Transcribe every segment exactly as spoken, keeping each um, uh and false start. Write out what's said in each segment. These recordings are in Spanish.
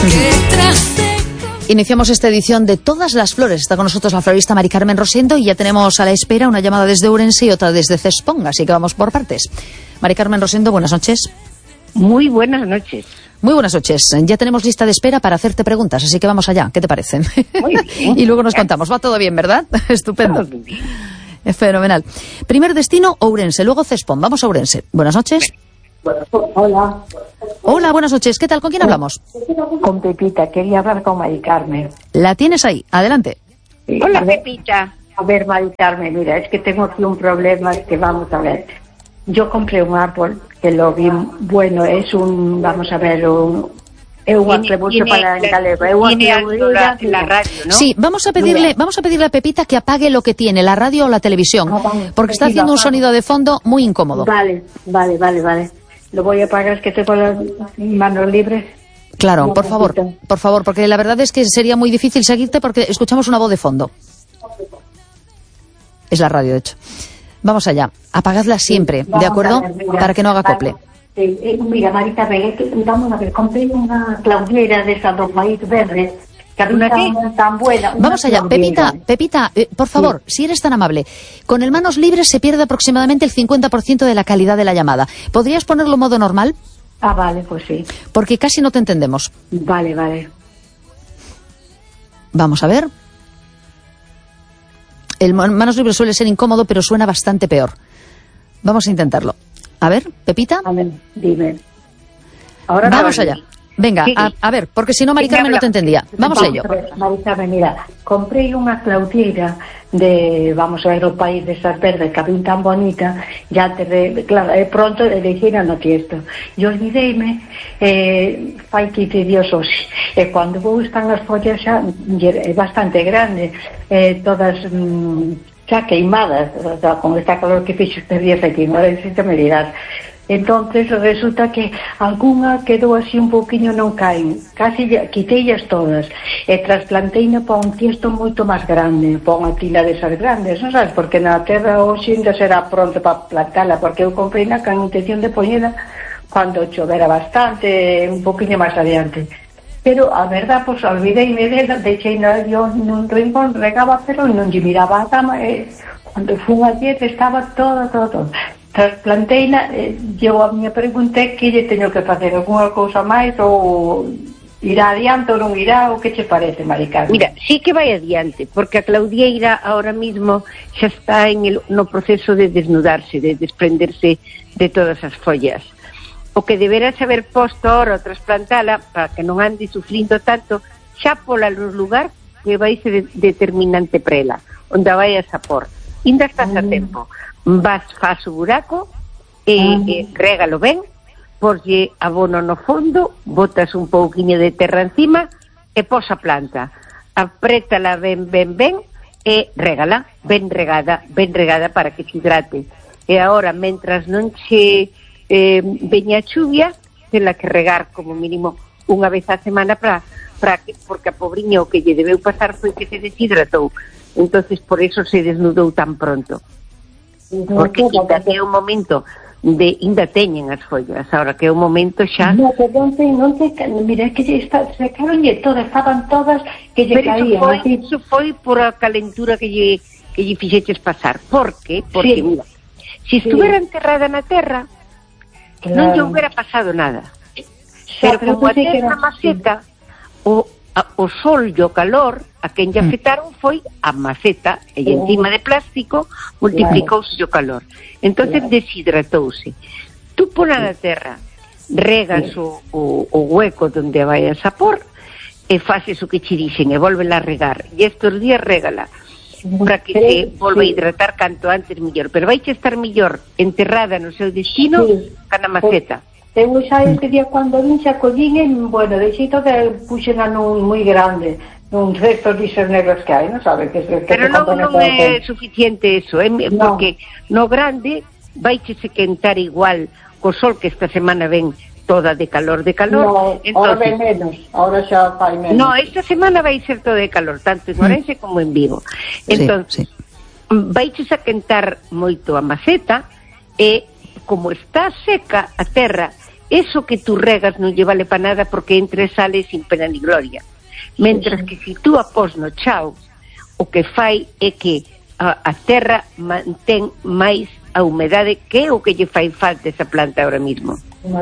Iniciamos esta edición de Todas las Flores. Está con nosotros la florista Mari Carmen Rosendo y ya tenemos a la espera una llamada desde Ourense y otra desde Cespón, así que vamos por partes. Mari Carmen Rosendo, buenas noches. Muy buenas noches. Muy buenas noches. Ya tenemos lista de espera para hacerte preguntas, así que vamos allá. ¿Qué te parecen? Muy bien. Y luego nos contamos. Va todo bien, ¿verdad? Estupendo. Todo bien. Es fenomenal. Primer destino, Ourense, luego Cespón. Vamos a Ourense. Buenas noches. Hola. Hola, buenas noches. ¿Qué tal? ¿Con quién hablamos? Con Pepita, quería hablar con Mari Carmen. La tienes ahí. Adelante. Sí, Hola, a ver, Pepita. A ver, Mari Carmen, mira, es que tengo aquí un problema, es que vamos a ver. Yo compré un árbol que lo vi, bueno, es un, vamos a ver, un... É un atributo para en galego, é unha la, la radio, ¿no? Sí, vamos a pedirle, vamos a pedirle a Pepita que apague lo que tiene, la radio o la televisión, Ah, vale. porque está Sí, haciendo un apago. sonido de fondo muy incómodo. Vale, vale, vale, vale. Lo voy a apagar, es que tengo las manos libres. Claro, Un por favor, momentito. por favor, porque la verdad es que sería muy difícil seguirte porque escuchamos una voz de fondo. Es la radio, de hecho. Vamos allá, apagadla siempre, Vamos ¿de a acuerdo? ver, mira, Para que no haga vale. acople. Sí, eh, mira, Mari Carmen, é que, vamos a ver, compré unha claudera desa do país verde, que a ¿Una mí qué? tan, tan buena. Una Vamos allá, claudera. Pepita, Pepita, eh, por favor, si eres tan amable, con el manos libres se pierde aproximadamente el cincuenta por ciento de la calidad de la llamada. ¿Podrías ponerlo en modo normal? Ah, vale, pues sí. Porque casi no te entendemos. Vale, vale. Vamos a ver. El mo- manos libres suele ser incómodo, pero suena bastante peor. Vamos a intentarlo. A ver, Pepita. A ver, dime. Ahora Vamos me allá. vas Venga, Sí. a, a ver, porque si no, Mari Venga, Carmen no te habla. entendía. Vamos a ello. ver, Mari Carmen, mira, comprei unha claudera de, vamos a ver, o país de esas verdes que a vin tan bonita, ya te re, claro, é pronto de decir a tiesto. E olvideime, eh, fai quince días hoxe, e cando vou están as follas xa, é bastante grande, eh, todas mm, xa queimadas, o sea, con esta calor que fixo estes días aquí, non necesito me dirás. Entonces resulta que algunha quedou así un pouquiño, non caen, casi quiteillas todas e trasplanteina para un tiesto moito máis grande, para unha tina desas grandes, non sabes, porque na terra hoxe ainda será pronto para plantala, porque eu comprei na con intención de poñela cando chovera bastante, un pouquiño máis adiante. Pero a verdad, pois olvideime dela, deixei na yo nun rincón, regaba, pero non lle miraba a cama, e cando fun ayer estaba todo, todo, todo. Trasplanteina, eh, eu a miña pregunta é que lle teño que facer algunha cousa máis ou irá adiante ou non irá, ou que che parece, Mari Carmen? Mira, sí que vai adiante, porque a claudieira ahora mismo xa está en el, no proceso de desnudarse, de desprenderse de todas as follas. O que deberás haber posto ahora o trasplantala para que non ande sufrindo tanto, xa pola no lugar que vai ser de, determinante prela, onde vai a por. Ainda estás a tempo. Vas, faz o buraco e, e régalo ben, porque abono no fondo, botas un pouquiño de terra encima e pos a planta, aprétala ben, ben, ben e régala, ben regada, ben regada para que se hidrate. E agora, mentras non che eh, veña a chuvia, tela que regar como mínimo unha vez a semana para, para que, porque a pobriña o que lle debeu pasar foi que se deshidratou, entonces por eso se desnudou tan pronto. Porque ainda que é un momento de ainda teñen as follas, ahora que é un momento xa. No, perdón, non te, mira, que lle está, secaronlle todas, estaban todas que lle Pero caían. iso foi, así. iso foi por a calentura que lle, que lle fixeches pasar. Por que? Porque, Sí. mira, se estuvera enterrada na terra, Claro. non lle houbera pasado nada. Xa, Pero como a pensei que terra era- maceta, o, a, o sol e o calor, a quen lle afectaron foi a maceta, e Oh. encima de plástico multiplicouse o calor. Entonces deshidratouse. Tú pola na terra, regas o, o, o hueco donde vai a por, e faces o que che dixen, e volvela a regar. E estes días régala, para que se volva a hidratar canto antes mellor. Pero vai che estar mellor enterrada no seu destino Sí. ca na maceta. Eu xa ese día cando vin xa collín, en, bueno, de xeito que puxen a nun moi grande, nun restos disos negros que hai, non sabe? Que, que Pero se non, compran non todo é tempo. suficiente eso, eh? No. Porque no grande vaiche se quentar igual co sol que esta semana ven toda de calor, de calor. No, ahora Entonces, ven menos, ahora xa fai menos. no, esta semana vai ser todo de calor, tanto en Ourense como en Vigo. Entonces, sí, sí. vaiches a quentar moito a maceta e como está seca a terra eso que tú regas non lle vale para nada porque entre e sale sin pena ni gloria. Mentras que si tú a pos no chao, o que fai é que a, a terra mantén máis a humedade, que é o que lle fai falta esa planta ahora mismo.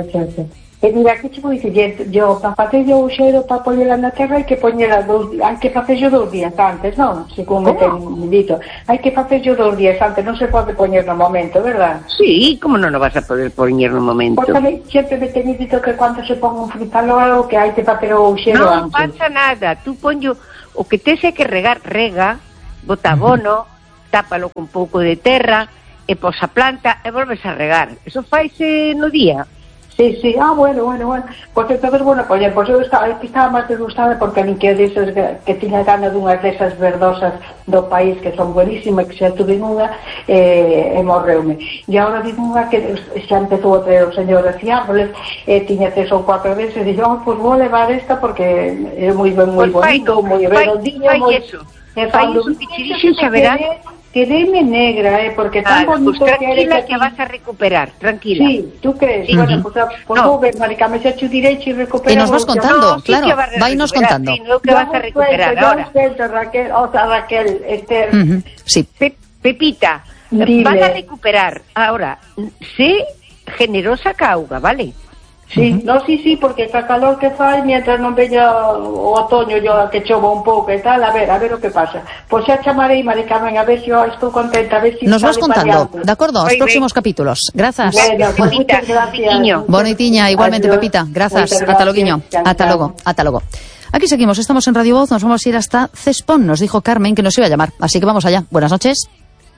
E mira, que che vou dicir, yo para facer o xeiro para poñela na terra hai que poñela dous, hai que facer dous días antes, non? Según me ten dito, hai que facer dous días antes, non se pode poñer no momento, verdad? Sí, como non o vas a poder poñer no momento? Porque me, sempre me ten dito que cando se pon un frutalo que hai que facer o xeiro antes. Non antes. pasa nada, tú ponlo, o que tes é que regar, rega, bota abono, tápalo con pouco de terra, e pos a planta e volves a regar. Eso faise no día. Sí, sí, ah, bueno, bueno, bueno. Pois pues, entonces, bueno, pois pues, eu estaba, estaba máis desgustada porque a mí que desas, que tiña gana dunhas desas verdosas do país que son buenísimas, que xa tuve unha, eh, e morreume. E agora digo unha que xa empezou a traer o señor de Ciárboles, eh, tiña tres ou cuatro veces, e dixo, oh, pois pues, vou levar esta porque é moi ben, moi pues bonito, moi redondinho, moi... Fai eso, fai eso, que che dixen, xa verás. Quedéme negra, eh, porque tan ah, bonito pues, que eres... Tranquila, que vas a recuperar, tranquila. Sí, ¿tú crees? Sí. Bueno, pues, pues no. Vou ver, Marica, me xa chu direito e recuperar... E nos vas contando, no, claro, sí vai nos contando. Sí, no que vas a recuperar cuento, ahora. Yo cuento, Raquel, o sea, Raquel, Esther... Uh-huh. Sí. Pe Pepita, Dile. Vas a recuperar. Ahora, sé generosa cauga, ¿vale? Sí, uh-huh. No, sí, sí, porque ca calor que fai, mientras non veña o otoño yo que chova un pouco e tal, a ver, a ver o que pasa. Pois xa chamarei, Mari Carmen, a ver se yo estou contenta, a ver se... Nos vas contando, de acordo, aos próximos capítulos. Grazas. Bueno, pues muchas gracias. Bonitiña, igualmente, adiós. Pepita. Grazas. Ata loguiño. Ata logo, ata logo. Aquí seguimos, estamos en Radio Voz, nos vamos a ir hasta Cespón. Nos dijo Carmen que nos iba a llamar, así que vamos allá. Buenas noches.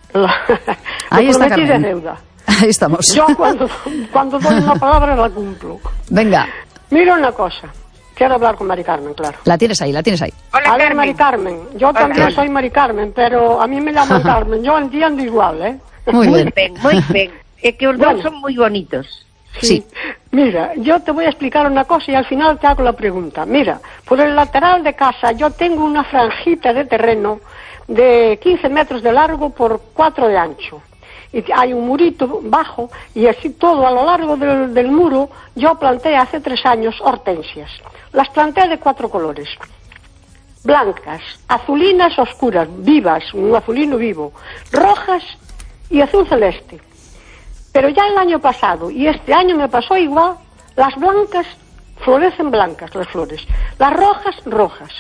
Ahí está Carmen. Deuda. Ahí estamos. Yo cuando, cuando doy una palabra la cumplo. Venga. Mira una cosa. Quiero hablar con Mari Carmen, claro. La tienes ahí, la tienes ahí. Hola, a ver, Carmen. Mari Carmen. Yo Hola. también soy Mari Carmen, pero a mí me llaman Carmen. Yo entiendo igual, ¿eh? Muy, muy bien. bien. Muy bien. Es que los bueno, dos son muy bonitos. Sí. sí. Mira, yo te voy a explicar una cosa y al final te hago la pregunta. Mira, por el lateral de casa yo tengo una franjita de terreno de quince metros de largo por cuatro de ancho. Y hay un murito bajo y así todo a lo largo del, del muro yo planté hace tres años hortensias. Las planté de cuatro colores. Blancas, azulinas oscuras, vivas, un azulino vivo, rojas y azul celeste. Pero ya el año pasado y este año me pasó igual, las blancas florecen blancas las flores, las rojas rojas.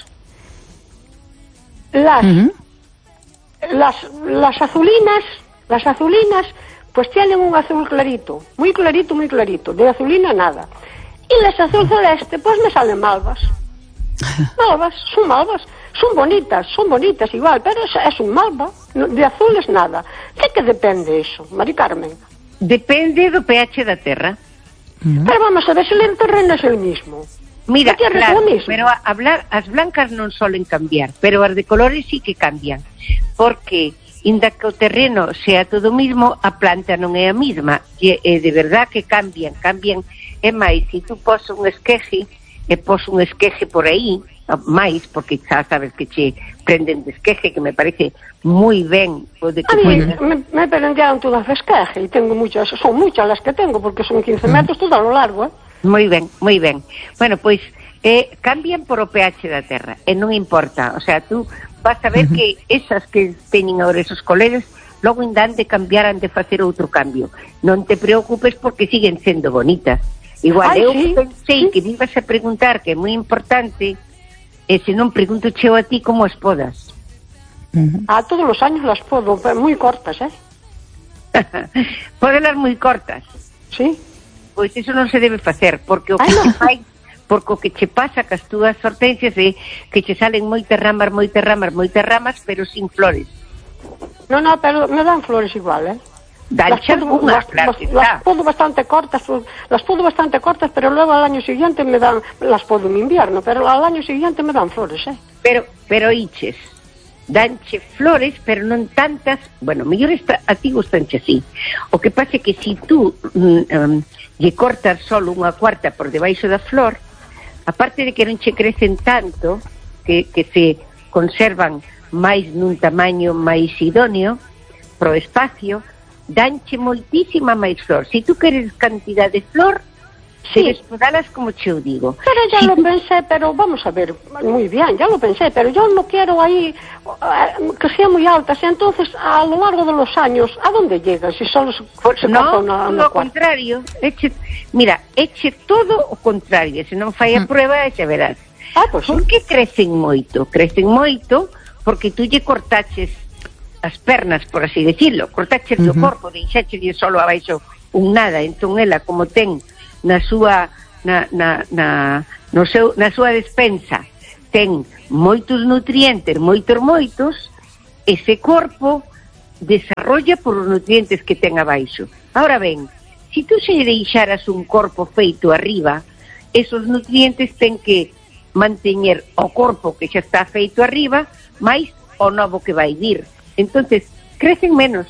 Las, uh-huh. las, las azulinas Las azulinas, pues tienen un azul clarito, muy clarito, muy clarito, de azulina nada. Y las azul celeste, pues me salen malvas. Malvas, son malvas, son bonitas, son bonitas igual, pero es, es un malva, de azules nada. ¿De qué depende eso, Mari Carmen? Depende do pH da terra. Uh-huh. Pero vamos a ver, si el terreno es el mismo. Mira, claro, pero a, a blan as blancas non solen cambiar, pero as de colores sí que cambian, porque... Inda que o terreno sea todo o mismo, a planta non é a mesma. E, e de verdad que cambian, cambian. É máis, se tú pos un esqueje, e pos un esqueje por aí, máis, porque xa sabes que che prenden de esqueje, que me parece moi ben. O de que a mí me, me prenderon todas de esqueje, e tengo muchas, son muchas las que tengo, porque son quince metros todo a lo largo, eh? Moi ben, moi ben. Bueno, pois, eh, cambian por o pH da terra, e non importa, o sea, tú... vas a ver uh-huh. que esas que teñen ahora esos colegas logo indan de cambiar, han de facer outro cambio. Non te preocupes porque siguen sendo bonitas. Igual, Ay, eu sí, pensei sí. que me ibas a preguntar, que é moi importante, e se non pregunto cheo a ti como as podas. Uh-huh. Ah, todos os años las podo, moi cortas, eh? Pódelas moi cortas. Sí. Pois iso non se debe facer, porque o que Ay, no. fai... porque o que che pasa cas túas hortensias é que che salen moitas ramas, moitas ramas, moitas ramas, pero sin flores. No, no, pero me dan flores igual, eh? Danche algunas, claro que está. Las puedo bastante cortas, las puedo bastante cortas, pero luego al año siguiente me dan, las puedo en invierno, pero al año siguiente me dan flores, eh? Pero, pero iches, danche flores, pero non tantas, bueno, mellor está, a ti gustanche así. O que pasa é que si tú um, um, lle cortas solo unha cuarta por debaixo da flor, aparte de que non che crecen tanto, que, que se conservan máis nun tamaño máis idóneo pro espacio, danche moitísima máis flor. Se tú queres cantidad de flor, Sí. Debes podalas como che o digo. Pero ya si lo tú... pensé, pero vamos a ver, muy bien, ya lo pensé, pero yo no quiero ahí uh, que sean muy altas, y entonces a lo largo de los años, ¿a dónde llegan? Si solo se, pues se no, corta una, una lo contrario, eche, mira, eche todo o contrario, se non fai a prueba, e xa verás. Ah, pues sí. Por que crecen moito? Crecen moito porque tú lle cortaches as pernas, por así decirlo, cortaches uh-huh. o corpo, deixaches solo abaixo un nada, entón ela, como ten na súa na, na, na, no seu, na súa despensa ten moitos nutrientes, moitos moitos, ese corpo desarrolla por os nutrientes que ten abaixo. Ahora ben, si tú se deixaras un corpo feito arriba, esos nutrientes ten que manteñer o corpo que xa está feito arriba máis o novo que vai vir. Entonces, crecen menos.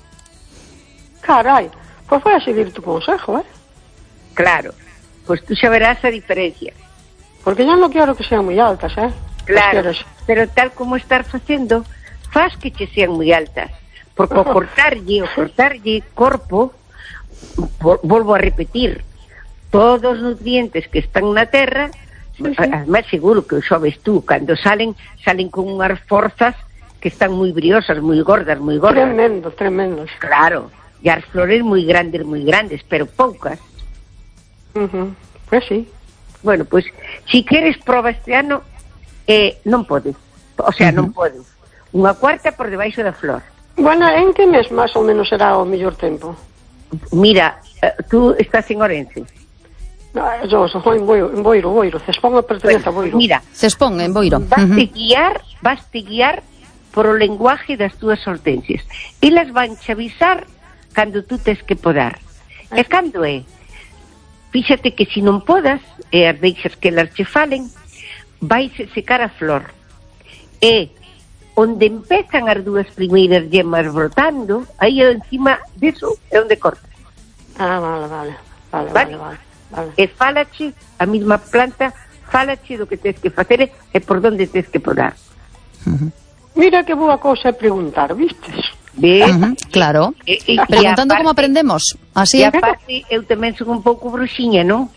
Carai, pois foi a seguir tu consejo, eh? Claro, pues tú xa verás a diferencia. Porque yo no quiero que sean muy altas, ¿eh? Claro, pero tal como estar facendo, faz que che sean moi altas. Porque o cortarlle, o cortarlle corpo, volvo a repetir, todos os nutrientes que están na terra, sí, sí. Además seguro que o xobes tú, cando salen, salen con unhas forzas que están moi briosas, moi gordas, moi gordas. Tremendo, tremendo. Claro, e as flores moi grandes, moi grandes, pero poucas. Uh-huh. Pues sí. Bueno, pues si queres proba este ano, eh, non podes. O sea, uh-huh. non podes. Unha cuarta por debaixo da flor. Bueno, en que mes máis ou menos será o mellor tempo? Mira, tú estás en Orense. No, yo soy en Boiro, en Boiro, Boiro. Cespón pertenece a Boiro. Mira, Cespón, en Boiro. Vas uh-huh. te guiar, vas te guiar por o lenguaje das túas hortensias. Elas van che avisar cando tú tes que podar. Ah. E cando é? Fíxate que se non podas, e as deixas que elas che falen, vais secar a flor. E onde empezan as dúas primeiras yemas brotando, aí encima diso é onde cortas. Ah, vale, vale. Vale, vale, vale, vale. E fálache, a mesma planta, fálache do que tens que facer e por onde tens que podar. Uh-huh. Mira que boa cousa é preguntar, vistes? Uh-huh, claro, e, e, preguntando como aprendemos. Así e aparte, eu tamén son un pouco bruxiña, non?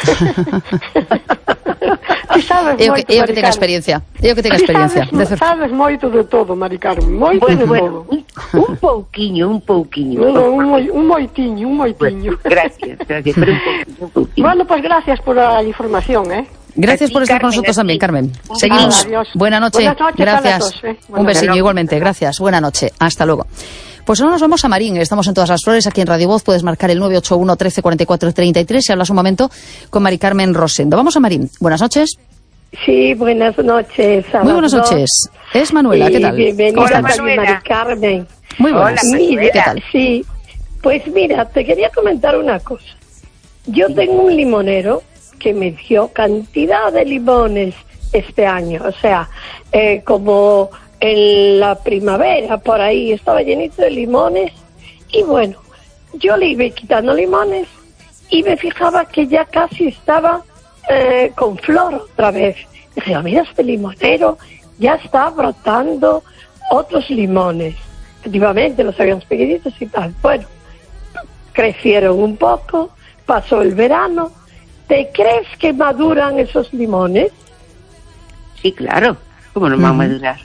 sabes eu moito, que, eu que tengo experiencia. Eu que tengo experiencia. Sabes, sabes moito de todo, Mari Carmen. Moito bueno, de bueno, todo. Un, un pouquiño, un pouquiño. No, no, un, moi, un moitiño, un moitiño. Bueno, gracias, gracias, pero un pouquiño, un pouquiño. Bueno, pues gracias por la información, ¿eh? Gracias ti, por estar Carmen, con nosotros también, Carmen. Un Seguimos. Adiós. Buena noche. Buenas noches. Gracias. Dos, ¿eh? Un besillo noches. igualmente. Gracias. Buena noche. Hasta luego. Pues ahora nos vamos a Marín. Estamos en Todas las Flores, aquí en Radio Voz. Puedes marcar el nueve ocho uno, trece, cuarenta y cuatro, treinta y tres y hablas un momento con Mari Carmen Rosendo. Vamos a Marín. Buenas noches. Sí, buenas noches. Muy buenas dos. noches. Es Manuela, ¿qué tal? Bienvenida, Mari Carmen. Muy buenas. Hola, mira, ¿qué tal? Sí, pues mira, te quería comentar una cosa. Yo tengo un limonero que me dio cantidad de limones este año, o sea, eh, como en la primavera por ahí estaba llenito de limones y bueno, yo le iba quitando limones y me fijaba que ya casi estaba eh, con flor otra vez. Dije, mira, este limonero ya está brotando otros limones. Efectivamente, los habíamos pequeñitos y tal. Bueno, crecieron un poco, pasó el verano. ¿Te crees que maduran esos limones? Sí, claro. ¿Cómo no van a madurar?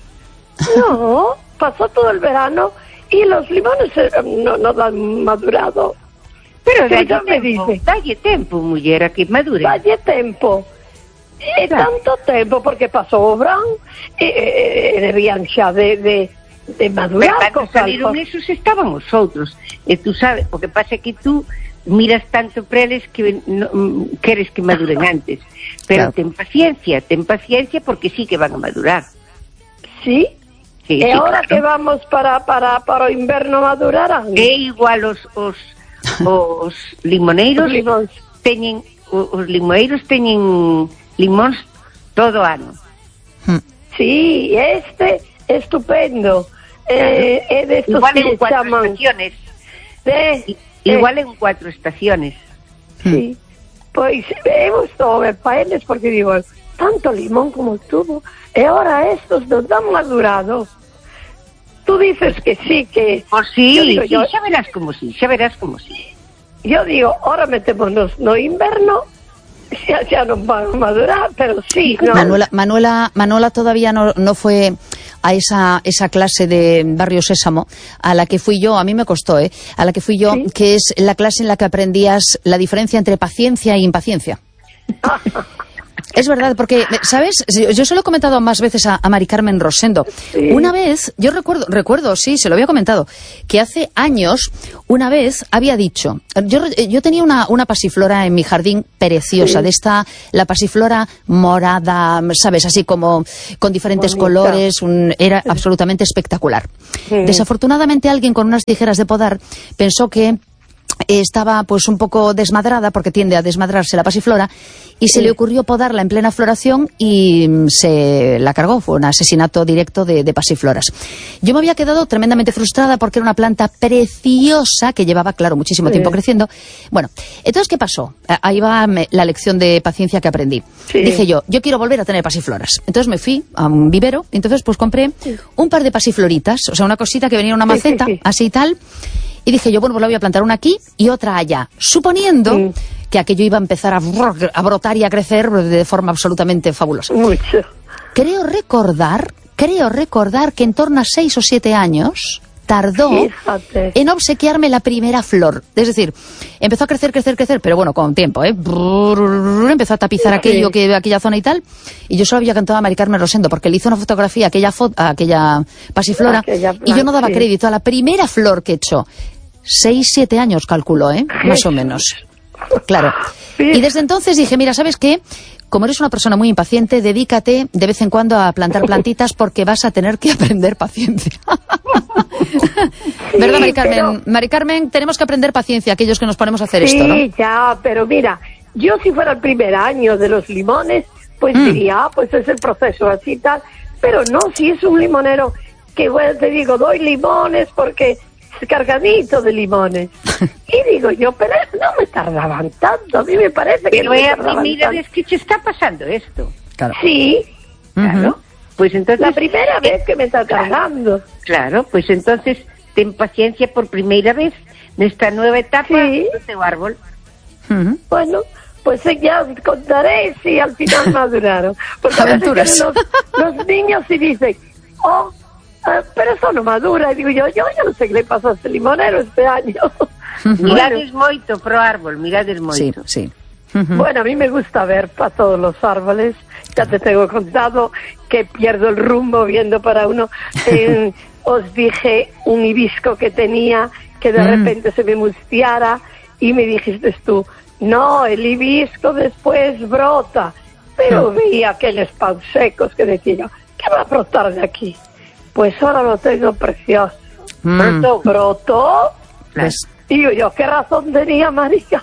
No, pasó todo el verano y los limones eh, no, no han madurado. Pero dalle tempo, me dice, dalle tempo, muller, a que madure. dalle tempo. E Claro. tanto tempo, porque pasou o verán e, e, e debían xa de, de, de Pero madurar. cando co saliron calco. esos estaban os outros. E tú sabes, o que pasa é que tú miras tanto preles que no, mm, queres que maduren antes. Pero Claro. ten paciencia, ten paciencia porque sí que van a madurar. Sí? Sí, E sí, agora claro. que vamos para, para, para o inverno madurarán. É igual os, os, os limoneiros Os limóns. teñen o- os limoeiros teñen limóns todo o ano. Sí, este estupendo. Eh, é destos Igual que en lle cuatro chaman estaciones. de, I- Igual en cuatro estaciones. Sí, pois eu estou a ver para eles porque digo, tanto limón como tuvo, e ahora estos non dan madurado. Tú dices que sí, que... Por sí, yo digo, sí, yo- xa verás como sí, xa verás como sí. yo digo, ahora metémonos no inverno, ya, ya no van a madurar, pero sí, ¿no? Manuela, Manuela, Manuela todavía no, no fue a esa, esa clase de Barrio Sésamo a la que fui yo, a mí me costó, ¿eh? A la que fui yo, ¿sí? Que es la clase en la que aprendías la diferencia entre paciencia e impaciencia. Es verdad, porque, ¿sabes? Yo se lo he comentado más veces a, a Mari Carmen Rosendo. Sí. Una vez, yo recuerdo, recuerdo, sí, se lo había comentado, que hace años, una vez había dicho, yo, yo tenía una, una pasiflora en mi jardín preciosa, sí. De esta, la pasiflora morada, ¿sabes? Así como con diferentes bonita. Colores, un, era absolutamente espectacular. Sí. Desafortunadamente alguien con unas tijeras de podar pensó que estaba pues un poco desmadrada, porque tiende a desmadrarse la pasiflora, y se sí. le ocurrió podarla en plena floración y se la cargó. Fue un asesinato directo de, de pasifloras. Yo me había quedado tremendamente frustrada porque era una planta preciosa que llevaba, claro, muchísimo sí. tiempo creciendo. Bueno, entonces, ¿qué pasó? Ahí va la lección de paciencia que aprendí. Sí. Dije yo, yo quiero volver a tener pasifloras. Entonces me fui a un vivero y entonces pues compré sí. un par de pasifloritas, o sea, una cosita que venía en una maceta, sí, sí, sí. así y tal. Y dije yo, bueno, pues la voy a plantar una aquí y otra allá, suponiendo mm. que aquello iba a empezar a, a brotar y a crecer de forma absolutamente fabulosa. Mucho. Creo recordar, creo recordar que en torno a seis o siete años tardó Fíjate. en obsequiarme la primera flor. Es decir, empezó a crecer, crecer, crecer, pero bueno, con tiempo, ¿eh? Empezó a tapizar sí. aquello, que, aquella zona y tal. Y yo solo había cantado a Mari Carmen Rosendo, porque le hizo una fotografía a aquella, fo a aquella pasiflora, aquella y yo no daba sí. crédito a la primera flor que echó. Seis, siete años calculó, ¿eh? Más o menos. Claro. Sí. Y desde entonces dije, mira, ¿sabes qué? Como eres una persona muy impaciente, dedícate de vez en cuando a plantar plantitas porque vas a tener que aprender paciencia. Sí, ¿verdad, Mari Carmen? Pero... Mari Carmen, tenemos que aprender paciencia, aquellos que nos ponemos a hacer sí, esto, ¿no? Sí, ya, pero mira, yo si fuera el primer año de los limones, pues mm. diría, ah, pues es el proceso así tal, pero no, si es un limonero que, bueno, te digo, doy limones porque es cargadito de limones. Y digo yo, pero no me tardaban tanto, a mí me parece que pero no me es tardaban la primera tanto. vez que te está pasando esto. Claro. Sí, claro. Uh-huh. Pues entonces la primera eh, vez que me está tardando. Claro, claro, pues entonces ten paciencia por primera vez nesta nueva etapa sí. do teu árbol. Uh-huh. Bueno, pues ya os contaré si al final maduraron. Porque aventuras. Los, los niños sí dicen, oh, uh, pero eso no madura. Y digo yo, yo ya no sé qué le pasó a este limonero este año. Uh-huh. Mirades moito pro árbol, mirades moito. Sí, sí. Uh-huh. Bueno, a mí me gusta ver para todos los árboles. Ya te tengo contado que pierdo el rumbo viendo para uno. Eh, os dije un hibisco que tenía que de mm. repente se me mustiara y me dijiste tú, no, el hibisco después brota. Pero no. vi aquellos pan secos que decía yo, ¿qué va a brotar de aquí? Pues ahora lo tengo precioso. Mm. Brotó, brotó. Pues... Digo yo, ¿qué razón tenía María?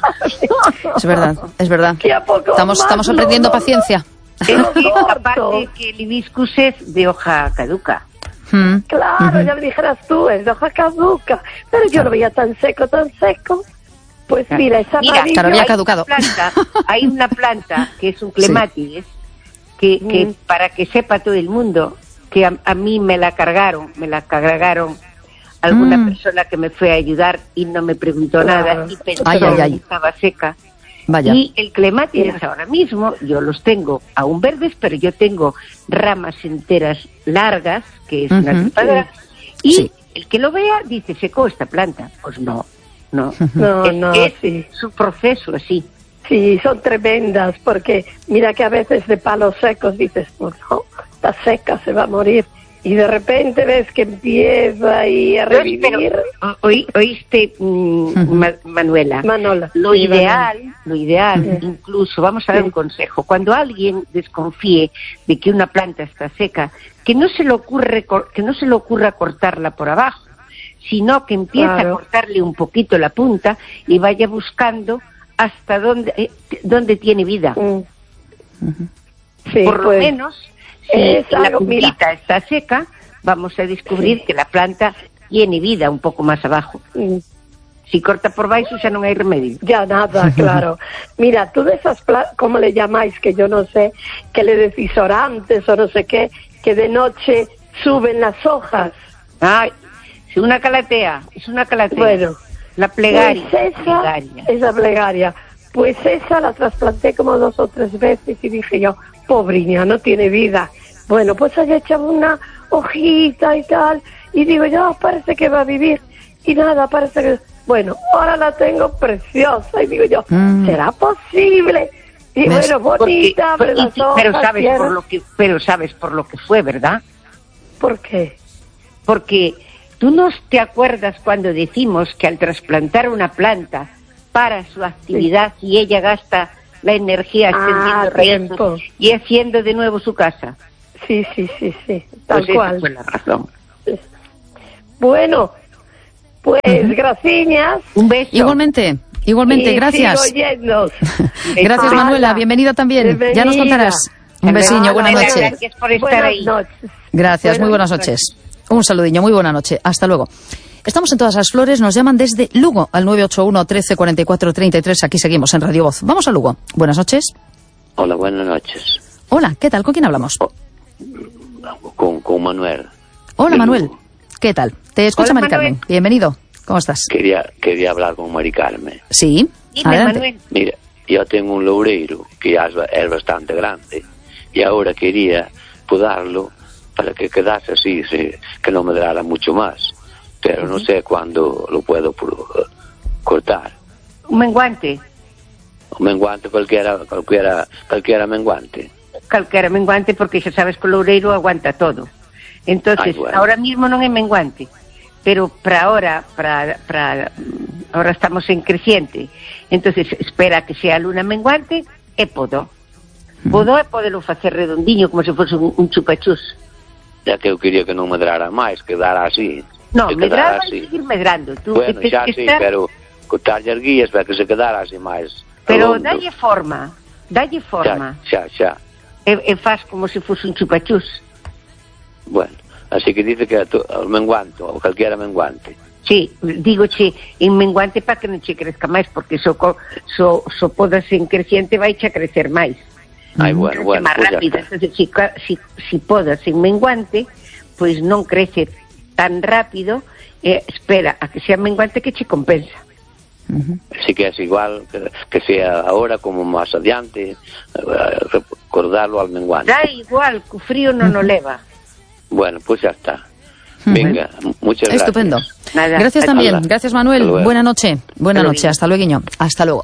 Es verdad, es verdad. Estamos, estamos aprendiendo paciencia. Es que aparte que el hibiscus es de hoja caduca. Hmm. Claro, uh-huh. ya me dijeras tú, es de hoja caduca. Pero yo lo veía tan seco, tan seco. Pues mira, esa mira, claro, había caducado. Hay una planta, hay una planta que es un clematis, sí. que, que mm. para que sepa todo el mundo, que a, a mí me la cargaron, me la cargaron alguna mm. persona que me fue a ayudar y no me preguntó claro. nada y pensó ay, ay, ay. que estaba seca. Vaya. Y el clematis ahora mismo, yo los tengo aún verdes, pero yo tengo ramas enteras largas, que es uh-huh. una trepadora, y sí. el que lo vea dice, secó esta planta. Pues no, no, no, es, no es sí. su proceso así. Sí, son tremendas, porque mira que a veces de palos secos dices, pues no, está seca, se va a morir. Y de repente ves que empieza ahí a revivir. Pero, oí, oíste, mm, Ma, Manuela, Manola, lo sí, ideal, Manola. lo ideal, sí. incluso, vamos a dar sí. un consejo, cuando alguien desconfíe de que una planta está seca, que no se le ocurre, que no se le ocurra cortarla por abajo, sino que empiece claro. a cortarle un poquito la punta y vaya buscando hasta dónde, eh, dónde tiene vida. Mm. Sí, por pues. lo menos. Si la puntita está seca, vamos a descubrir sí. que la planta tiene vida un poco más abajo. Mm. Si corta por baixo ya no hay remedio. Ya nada, claro. Mira, tú de esas plantas, ¿cómo le llamáis? Que yo no sé, que le decís orantes o no sé qué, que de noche suben las hojas. Ay, es una calatea, es una calatea. Bueno, La plegaria. Pues esa, plegaria. esa plegaria. Pues esa la trasplanté como dos o tres veces y dije yo, pobriña, no tiene vida. Bueno, pues allá echaba una hojita y tal, y digo yo, parece que va a vivir. Y nada, parece que... Bueno, ahora la tengo preciosa, y digo yo, mm. ¿será posible? Y ¿ves? Bueno, bonita, Porque, pero, y, pero sabes tierra. por lo que pero sabes por lo que fue, ¿verdad? ¿Por qué? Porque tú no te acuerdas cuando decimos que al trasplantar una planta para su actividad sí. y ella gasta la energía extendiendo ah, raíces y haciendo de nuevo su casa. Sí, sí, sí, sí, tal pues cual. Esa fue la razón. Bueno, pues uh-huh. gracias. Un beso. Igualmente. Igualmente, y gracias. Gracias, ah, Manuela, bienvenida también. Bienvenida. Ya nos contarás. Un besiño, buenas noches. Gracias por estar buenas ahí. Noches. Gracias, buenas muy buenas noches. noches. Un saludinho, muy buena noche. Hasta luego. Estamos en Todas las Flores, nos llaman desde Lugo al nueve ocho uno, trece, cuarenta y cuatro, treinta y tres. Aquí seguimos en Radio Voz. Vamos a Lugo. Buenas noches. Hola, buenas noches. Hola, ¿qué tal? ¿Con quién hablamos? Oh, con, con Manuel. Hola, Manuel. Lugo. ¿Qué tal? Te escucha Hola, Mari Manuel. Carmen. Bienvenido. ¿Cómo estás? Quería, quería hablar con Mari Carmen. Sí, Dime, adelante. Manuel. Mira, yo tengo un loureiro que ya es bastante grande y ahora quería podarlo para que quedase así, que no me durara mucho más. Pero uh-huh. no sé cuándo lo puedo cortar. Un menguante. Un menguante, cualquiera, cualquiera, cualquiera menguante. Cualquiera menguante, porque ya sabes que el loureiro aguanta todo. Entonces, Ay, bueno. ahora mismo no es menguante, pero para ahora, para, para, ahora estamos en creciente. Entonces, espera que sea luna menguante e podo. Podo e podelo facer redondiño, como se fosse un, un chupachús. Ya que eu quería que non medrara máis, quedara así. No, que medrar vai así. seguir medrando. Tú, Bueno, que xa que sí, estar... pero cortarlle as guías para que se quedara así máis. Pero redondo. dalle forma, dalle forma. Xa, xa, xa. E, e faz como se fosse un chupachús. Bueno, así que dice que o menguante, ou calquera menguante. Sí, digo che, en menguante para que non che crezca máis, porque so, so, so podas en creciente vai che crecer máis. Ai, bueno, bueno, máis pues rápido. Entonces, si, si, si podas en menguante, pois non crece tan rápido, eh, espera a que sea menguante que che compensa. Uh-huh. Así que es igual que, que sea ahora como más adiante, eh, recordarlo al menguante. Da igual, que o frío non o leva. Bueno, pues ya está. Venga, uh-huh. muchas gracias. Estupendo. Nada. Gracias también. Hola. Gracias, Manuel. Buena noche. Buena Hasta noche. luego. Hasta luego. Hasta luego.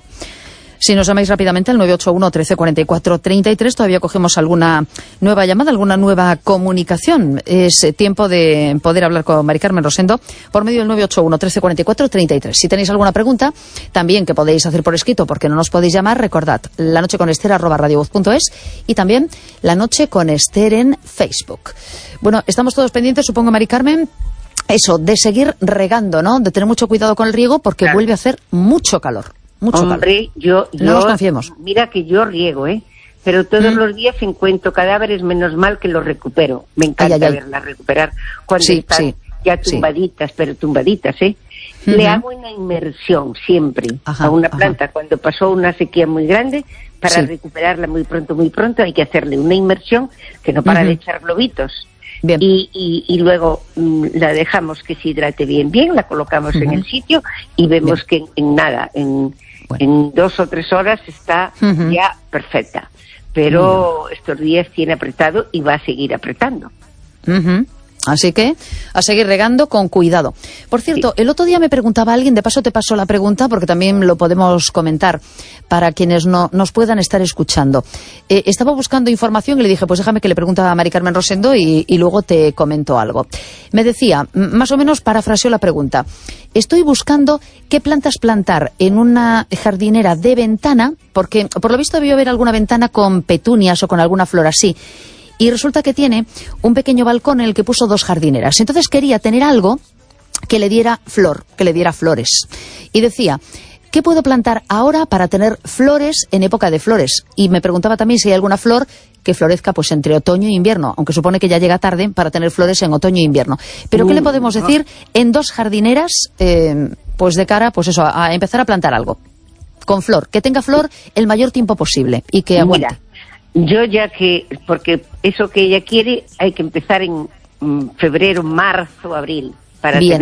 Si nos llamáis rápidamente al nueve ocho uno, trece, cuarenta y cuatro, treinta y tres, todavía cogemos alguna nueva llamada, alguna nueva comunicación. Es tiempo de poder hablar con Mari Carmen Rosendo por medio del nueve ocho uno, trece, cuarenta y cuatro, treinta y tres. Si tenéis alguna pregunta, también que podéis hacer por escrito, porque no nos podéis llamar, recordad, la noche con Esther arroba radiovoz punto es y también la noche con Esther en Facebook. Bueno, estamos todos pendientes, supongo, Mari Carmen, eso, de seguir regando, ¿no? De tener mucho cuidado con el riego porque claro. vuelve a hacer mucho calor. Mucho Hombre, yo, yo, no nos confiemos. Mira que yo riego, ¿eh? Pero todos mm. los días encuentro cadáveres, menos mal que los recupero. Me encanta ay, ay, ay. verlas recuperar cuando sí, están sí, ya tumbaditas, sí. pero tumbaditas, ¿eh? Uh-huh. Le hago una inmersión siempre ajá, a una planta. Ajá. Cuando pasó una sequía muy grande, para sí. recuperarla muy pronto, muy pronto, hay que hacerle una inmersión que no para uh-huh. de echar globitos. Bien. Y, y, y luego mmm, la dejamos que se hidrate bien, bien, la colocamos uh-huh. en el sitio y vemos bien. que en, en nada, en... Bueno. En dos o tres horas está uh-huh. ya perfecta. Pero uh-huh. estos días tiene apretado y va a seguir apretando. Uh-huh. Así que a seguir regando con cuidado. Por cierto, sí. el otro día me preguntaba alguien, de paso te paso la pregunta porque también lo podemos comentar para quienes no nos puedan estar escuchando. Eh, estaba buscando información y le dije, pues déjame que le pregunte a Mari Carmen Rosendo y, y luego te comento algo. Me decía, más o menos parafraseó la pregunta. Estoy buscando qué plantas plantar en una jardinera de ventana, porque por lo visto debió haber alguna ventana con petunias o con alguna flor así. Y resulta que tiene un pequeño balcón en el que puso dos jardineras. Entonces quería tener algo que le diera flor, que le diera flores. Y decía, ¿qué puedo plantar ahora para tener flores en época de flores? Y me preguntaba también si hay alguna flor que florezca pues entre otoño e invierno, aunque supone que ya llega tarde para tener flores en otoño e invierno. Pero ¿qué le podemos decir en dos jardineras, eh, pues de cara pues eso, a empezar a plantar algo? Con flor, que tenga flor el mayor tiempo posible y que aguante. Mira. Yo ya que, porque eso que ella quiere hay que empezar en mm, febrero, marzo, abril, para Bien. tener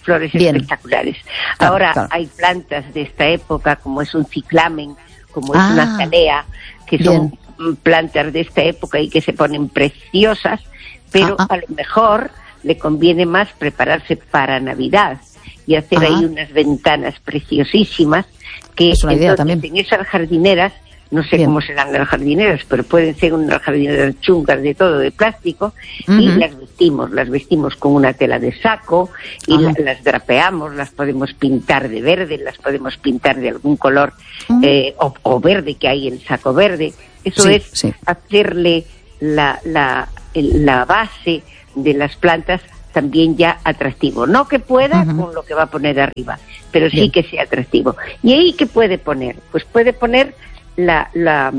flores Bien. espectaculares. Claro, Ahora claro. hay plantas de esta época, como es un ciclamen, como Ah, es una azalea, que son bien. plantas de esta época y que se ponen preciosas, pero Ah, ah. a lo mejor le conviene más prepararse para Navidad y hacer Ah. ahí unas ventanas preciosísimas que Es una idea entonces también. en esas jardineras, no sé Bien. cómo serán las jardineras, pero pueden ser unas jardineras chungas de todo, de plástico, y Ujú. las vestimos, las vestimos con una tela de saco y Ajá. la- las drapeamos, las podemos pintar de verde, las podemos pintar de algún color Mm. eh, o, o verde que hay el saco verde. Eso Sí, es sí. hacerle la, la, el- la base de las plantas también ya atractivo. No que pueda Ujú. con lo que va a poner arriba, pero sí Bien. que sea atractivo. ¿Y ahí qué puede poner? Pues puede poner la... la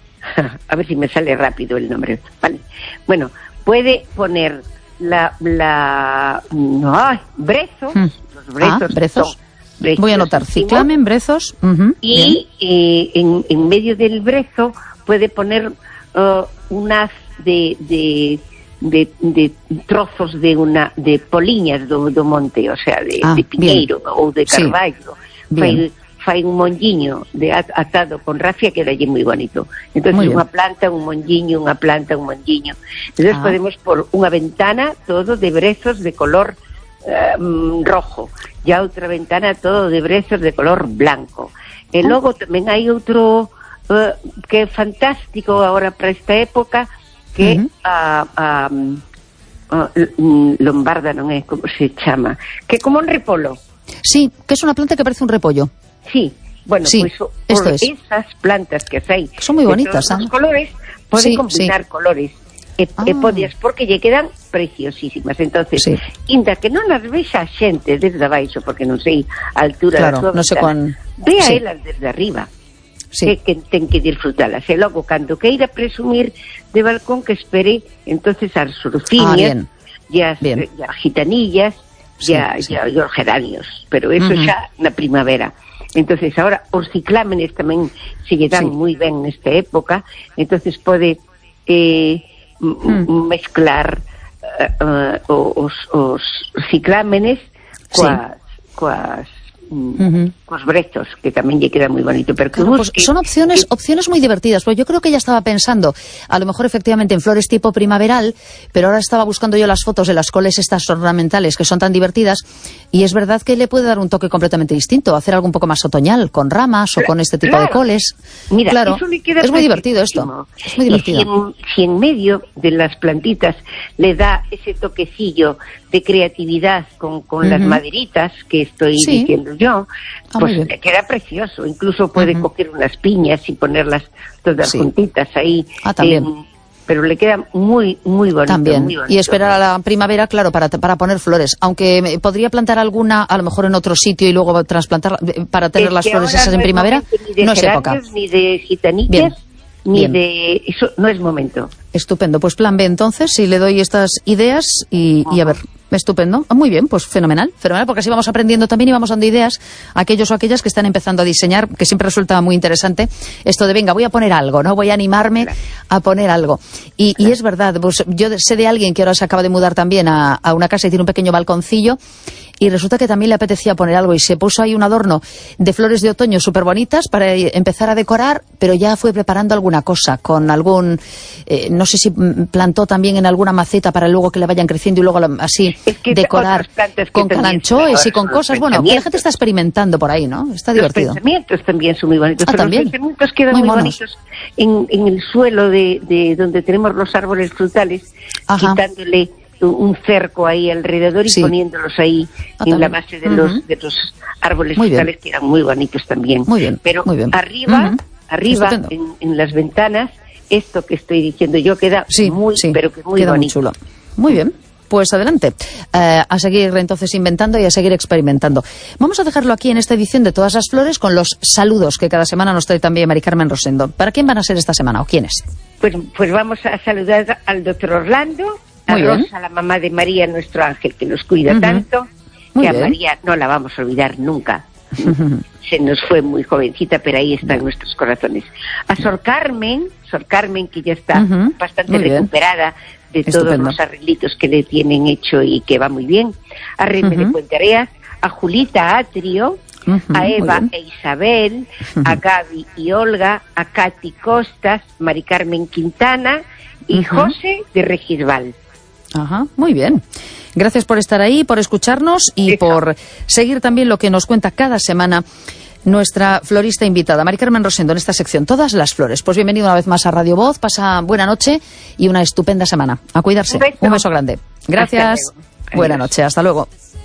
a ver si me sale rápido el nombre. Vale. Bueno, puede poner la... la no, ay, brezos. Mm. Los brezos. Ah, brezos. son Voy a anotar preciosísimos. ciclamen, brezos. Ujú, bien. Y eh, en, en medio del brezo puede poner uh, un haz de, de, de, de trozos de una de poliñas do, do monte, o sea, de, Ah, de piñeiro ou de Sí. carballo. Bien. Fai, fai un monlliño de at- atado con rafia que dalle moi bonito. Entonces Muy bien. unha planta, un monlliño, unha planta, un monlliño. Entonces Ah. podemos por unha ventana todo de brezos de color eh, mm, rojo, ya outra ventana todo de brezos de color blanco. E logo tamén hai outro eh, que é fantástico agora para esta época, que Ujú. a, a, a lombarda non é como se chama, que é como un repolo. Sí, que es una planta que parece un repollo. Sí, bueno, Sí, pues por esto es. esas plantas que hai Son moi de bonitas, todos ¿eh? os colores, pode Sí, combinar sí. colores. E, Ah. e podes, porque lle quedan preciosísimas. Entonces, Sí. inda que non as vexa a xente desde abaixo, porque non sei a altura Claro, da súa non sei ventana, cuán- vea sí. elas desde arriba. Sí. Que, que ten que disfrutalas. E logo, cando queira presumir de balcón, que espere entonces as Ah, surfinias, bien. e as, Bien. e as gitanillas, Sí, e, a, sí. e a- e os geranios. Pero eso Ujú. xa na primavera. Entonces ahora os ciclámenes tamén se lle dan Sí. moi ben nesta época, entonces pode eh, m- Mm. mezclar eh, eh, os, os ciclámenes Sí. coas, coas mm, Ujú. cos brezos, que tamén lle queda moi bonito, pero que Claro, pues busque, son opciones, que- opciones muy divertidas. Pues yo creo que ella estaba pensando, a lo mejor efectivamente en flores tipo primaveral, pero ahora estaba buscando yo las fotos de las coles estas ornamentales que son tan divertidas, y es verdad que le puede dar un toque completamente distinto, hacer algo un poco más otoñal, con ramas o con este tipo de Claro. coles. Mira, claro, eso le queda es muy divertido esto. preciosísimo. Es muy Y divertido. si en, si en medio de las plantitas le da ese toquecillo de creatividad con, con las Ujú. maderitas que estoy Sí. diciendo yo, Ah, muy pues bien. le queda precioso. Incluso puede Ujú. coger unas piñas y ponerlas todas Sí. juntitas ahí. Ah, también. eh, pero le queda muy, muy bonito. También. muy bonito. Y esperar a la primavera, claro, para, para poner flores. Aunque me- podría plantar alguna, a lo mejor en otro sitio y luego trasplantarla eh, para tener Es las que flores ahora esas en no es primavera. momento ni de No es época. geranios, ni de gitanillas, Bien. ni Bien. de... Eso no es momento. Estupendo. Pues plan B entonces, si le doy estas ideas y, y a ver, estupendo. Ah, muy bien, pues fenomenal, fenomenal, porque así vamos aprendiendo también y vamos dando ideas a aquellos o aquellas que están empezando a diseñar, que siempre resulta muy interesante esto de, venga, voy a poner algo, ¿no? Voy a animarme a poner algo. Y, y es verdad, pues yo sé de alguien que ahora se acaba de mudar también a, a una casa y tiene un pequeño balconcillo, y resulta que también le apetecía poner algo y se puso ahí un adorno de flores de otoño súper bonitas para empezar a decorar, pero ya fue preparando alguna cosa con algún, eh, no sé si mm, plantó también en alguna maceta para luego que le vayan creciendo y luego lo- así Es que decorar otras plantas que con también calanchoes y son con los cosas. Bueno, que la pensamientos. gente está experimentando por ahí, ¿no? Está Los divertido. pensamientos también son muy bonitos. Ah, pero también. Los pensamientos quedan Muy muy, monos. bonitos en, en el suelo de, de donde tenemos los árboles frutales, Ajá. quitándole un, un cerco ahí alrededor y Sí. poniéndolos ahí Ah, en la también. base de los, Ujú. de los árboles Muy bien. frutales, que eran muy bonitos también. Muy bien, Pero muy bien. arriba, Ujú. arriba Estupendo. en, en las ventanas, esto que estoy diciendo yo queda Sí, muy, sí, pero que muy queda muy bonito. chulo. Muy bien. Pues adelante, eh, a seguir entonces inventando y a seguir experimentando. Vamos a dejarlo aquí en esta edición de Todas las Flores con los saludos que cada semana nos trae también Mari Carmen Rosendo. ¿Para quién van a ser esta semana o quiénes? Pues, pues vamos a saludar al doctor Orlando, a Muy bien. Rosa, la mamá de María, nuestro ángel que nos cuida Ujú. tanto, Muy que bien. a María no la vamos a olvidar nunca. Se nos fue muy jovencita, pero ahí está en nuestros corazones. A Sor Carmen, Sor Carmen, que ya está Ujú. bastante Muy bien. recuperada de Estupendo. todos los arreglitos que le tienen hecho y que va muy bien. A Reme Ujú. de Puente Areas, a Julita Atrio, uh-huh, a Eva e Isabel, uh-huh, a Gaby y Olga, a Katy Costas, Mari Carmen Quintana y uh-huh, José de Regisbal. Ajá, muy bien. Gracias por estar ahí, por escucharnos y Exacto. por seguir también lo que nos cuenta cada semana nuestra florista invitada, Mari Carmen Rosendo, en esta sección, Todas las Flores. Pues bienvenido una vez más a Radio Voz, pasa buena noche y una estupenda semana. A cuidarse. Un beso, Un beso grande. Gracias. Buena noche, hasta luego.